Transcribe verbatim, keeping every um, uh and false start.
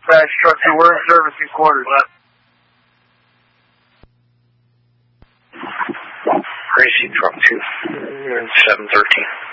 dispatch, truck two, we're in servicing quarters. Gracie, truck two, seven thirteen.